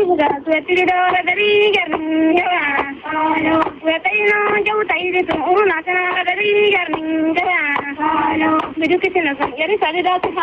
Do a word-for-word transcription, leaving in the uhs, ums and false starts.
ga suwatiri da wala dari garnin yawa suwatai na jautai da tun una tana dari garnin gaya bidu kitin na san yari sadi da su